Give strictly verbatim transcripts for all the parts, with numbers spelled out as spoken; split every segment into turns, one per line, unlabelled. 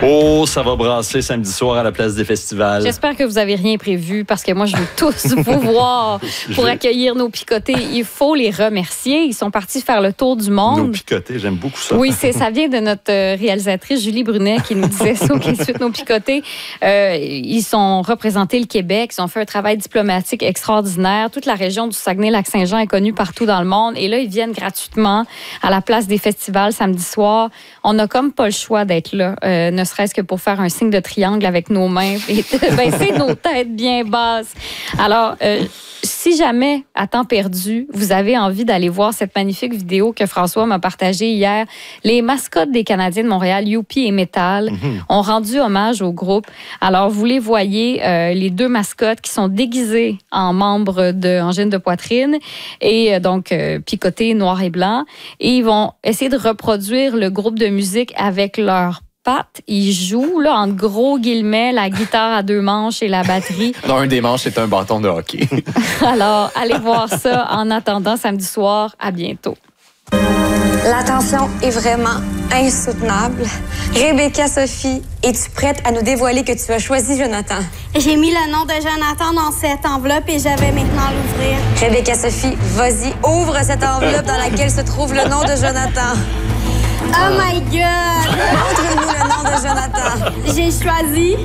Oh, ça va brasser samedi soir à la place des festivals.
J'espère que vous n'avez rien prévu parce que moi, je veux tous vous voir pour accueillir nos picotés. Il faut les remercier. Ils sont partis faire le tour du monde.
Nos picotés, j'aime beaucoup ça.
Oui, c'est, ça vient de notre réalisatrice Julie Brunet qui nous disait ça, qui suite nos picotés. Euh, ils ont représenté le Québec. Ils ont fait un travail diplomatique extraordinaire. Toute la région du Saguenay-Lac-Saint-Jean est connue partout dans le monde. Et là, ils viennent gratuitement à la place des festivals samedi soir. On n'a comme pas le choix d'être là, euh, ne serait-ce que pour faire un signe de triangle avec nos mains et de baisser nos têtes bien basses. Alors, euh, si jamais, à temps perdu, vous avez envie d'aller voir cette magnifique vidéo que François m'a partagée hier, les mascottes des Canadiens de Montréal, Youpi et Metal, mm-hmm. ont rendu hommage au groupe. Alors, vous les voyez, euh, les deux mascottes qui sont déguisées en membres de Angine de poitrine et euh, donc euh, picotés noir et blanc. Et ils vont essayer de reproduire le groupe de musique avec leur pattes. Ils jouent, là, en gros guillemets, la guitare à deux manches et la batterie.
Non, un des manches, c'est un bâton de hockey.
Alors, allez voir ça. En attendant, samedi soir, à bientôt.
La tension est vraiment insoutenable. Rebecca Sophie, es-tu prête à nous dévoiler que tu as choisi Jonathan?
J'ai mis le nom de Jonathan dans cette enveloppe et je vais maintenant l'ouvrir.
Rebecca Sophie, vas-y, ouvre cette enveloppe dans laquelle se trouve le nom de Jonathan.
Oh my God!
Montre-nous le nom de Jonathan.
J'ai choisi...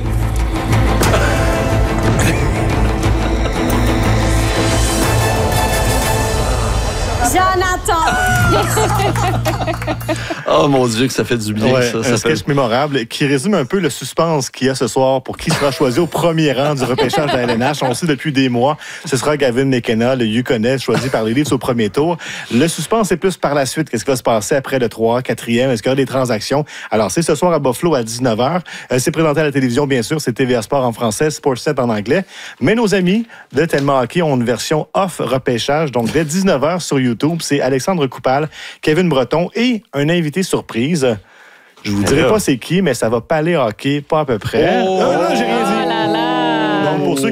Jonathan!
Oh mon Dieu, que ça fait du bien.
Ouais,
ça,
un
ça
sketch
fait...
mémorable qui résume un peu le suspense qu'il y a ce soir pour qui sera choisi au premier rang du repêchage de la L N H. On le sait depuis des mois, ce sera Gavin McKenna, le Yukonnais, choisi par les Leafs au premier tour. Le suspense est plus par la suite. Qu'est-ce qui va se passer après le trois, quatrième? Est-ce qu'il y aura des transactions? Alors, c'est ce soir à Buffalo à dix-neuf heures. Euh, c'est présenté à la télévision, bien sûr. C'est T V A Sport en français, Sportsnet en anglais. Mais nos amis de Tellement Hockey ont une version off repêchage. Donc, dès dix-neuf heures sur YouTube, c'est Alexandre Coupal, Kevin Breton et un invité surprise. Je vous dirai pas c'est qui, mais ça va parler hockey, pas à peu près.
Oh,
ah, non, j'ai rien dit.
Oh là là.
Donc, pour ceux